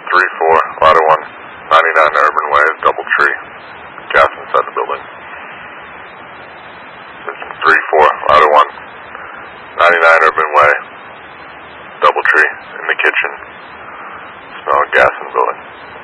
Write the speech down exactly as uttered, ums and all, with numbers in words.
three four, Ladder one, ninety-nine Urban Way, Doubletree. Gas inside the building. System three four, Ladder one, ninety-nine Urban Way.